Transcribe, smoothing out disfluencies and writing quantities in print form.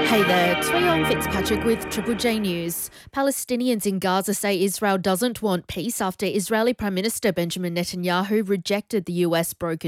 Hey there, it's Rhiannon Fitzpatrick with Triple J News. Palestinians in Gaza say Israel doesn't want peace after Israeli Prime Minister Benjamin Netanyahu rejected the US brokered